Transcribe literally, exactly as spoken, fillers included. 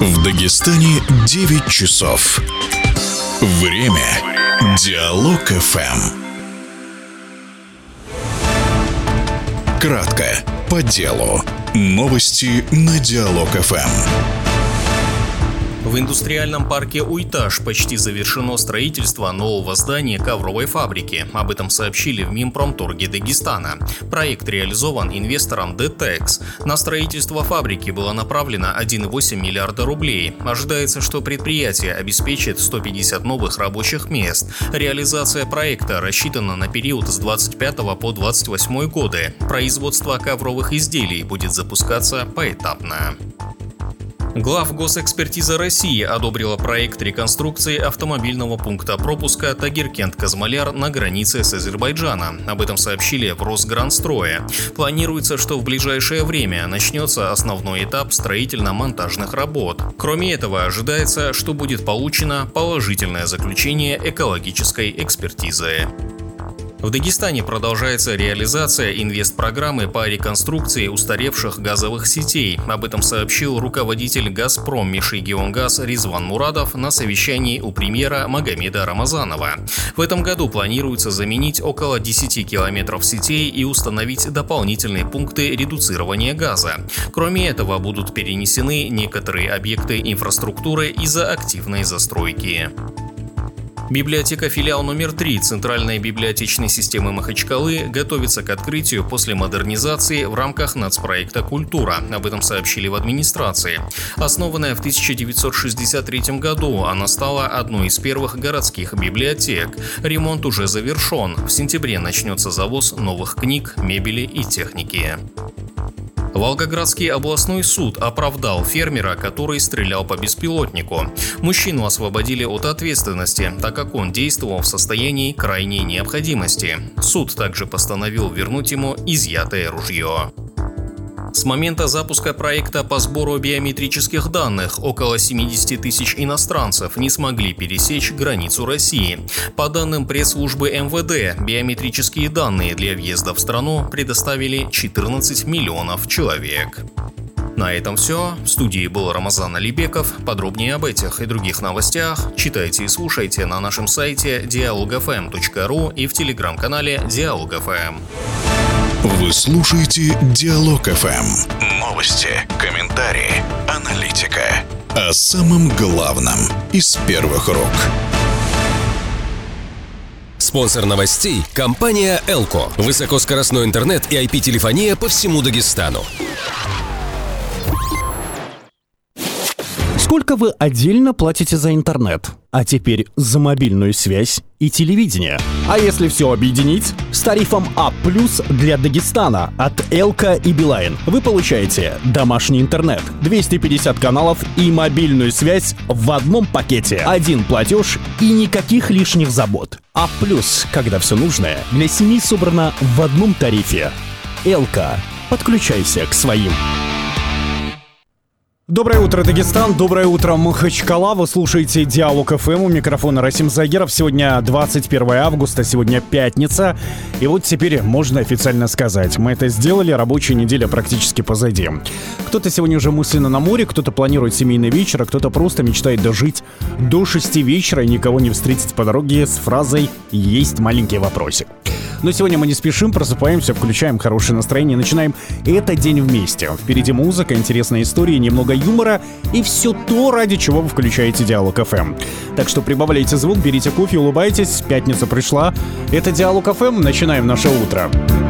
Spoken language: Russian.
В Дагестане девять часов. Время Диалог эф эм. Кратко, по делу. Новости на Диалог эф эм. В индустриальном парке Уйтаж почти завершено строительство нового здания ковровой фабрики. Об этом сообщили в Минпромторге Дагестана. Проект реализован инвестором ДТЭКС. На строительство фабрики было направлено один целых восемь десятых миллиарда рублей. Ожидается, что предприятие обеспечит сто пятьдесят новых рабочих мест. Реализация проекта рассчитана на период с двадцать пятого по двадцать восьмой годы. Производство ковровых изделий будет запускаться поэтапно. Главгосэкспертиза России одобрила проект реконструкции автомобильного пункта пропуска Тагиркент-Казмаляр на границе с Азербайджаном. Об этом сообщили в Росгранстрое. Планируется, что в ближайшее время начнется основной этап строительно-монтажных работ. Кроме этого, ожидается, что будет получено положительное заключение экологической экспертизы. В Дагестане продолжается реализация инвестпрограммы по реконструкции устаревших газовых сетей. Об этом сообщил руководитель «Газпром» Межрегионгаз Ризван Мурадов на совещании у премьера Магомеда Рамазанова. В этом году планируется заменить около десяти километров сетей и установить дополнительные пункты редуцирования газа. Кроме этого, будут перенесены некоторые объекты инфраструктуры из-за активной застройки. Библиотека филиал номер три Центральной библиотечной системы Махачкалы готовится к открытию после модернизации в рамках нацпроекта «Культура». Об этом сообщили в администрации. Основанная в тысяча девятьсот шестьдесят третьем году, она стала одной из первых городских библиотек. Ремонт уже завершен. В сентябре начнется завоз новых книг, мебели и техники. Волгоградский областной суд оправдал фермера, который стрелял по беспилотнику. Мужчину освободили от ответственности, так как он действовал в состоянии крайней необходимости. Суд также постановил вернуть ему изъятое ружье. С момента запуска проекта по сбору биометрических данных около семьдесят тысяч иностранцев не смогли пересечь границу России. По данным пресс-службы эм вэ дэ, биометрические данные для въезда в страну предоставили четырнадцать миллионов человек. На этом все. В студии был Рамазан Алибеков. Подробнее об этих и других новостях читайте и слушайте на нашем сайте диалог эф эм точка ру и в телеграм-канале Диалог эф эм. Вы слушаете Диалог эф эм. Новости, комментарии, аналитика. О самом главном из первых рук. Спонсор новостей – компания Элко. Высокоскоростной интернет и ай пи-телефония по всему Дагестану. Сколько вы отдельно платите за интернет? А теперь за мобильную связь и телевидение. А если все объединить? С тарифом А плюс для Дагестана от Элко и Билайн вы получаете домашний интернет, двести пятьдесят каналов и мобильную связь в одном пакете. Один платеж и никаких лишних забот. А плюс, когда все нужное для семьи собрано в одном тарифе. Элко. Подключайся к своим. Доброе утро, Дагестан. Доброе утро, Махачкала. Вы слушаете Диалог эф эм. У микрофона Расим Загиров. Сегодня двадцать первое августа, сегодня пятница. И вот теперь можно официально сказать. Мы это сделали, рабочая неделя практически позади. Кто-то сегодня уже мысленно на море, кто-то планирует семейный вечер, а кто-то просто мечтает дожить до шести вечера и никого не встретить по дороге с фразой «Есть маленький вопросик». Но сегодня мы не спешим, просыпаемся, включаем хорошее настроение, начинаем этот день вместе. Впереди музыка, интересная история, немного юмора и все то, ради чего вы включаете Диалог эф эм. Так что прибавляйте звук, берите кофе, улыбайтесь, пятница пришла. Это Диалог эф эм, начинаем наше утро.